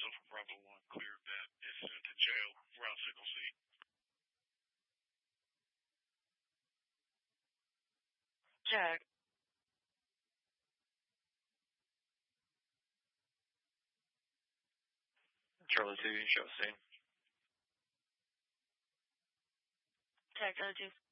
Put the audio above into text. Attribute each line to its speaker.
Speaker 1: from Bravo 1 cleared that incident to jail around Signal C.
Speaker 2: Jack.
Speaker 3: Charlie 2, show scene.
Speaker 2: Jack, Charlie 2.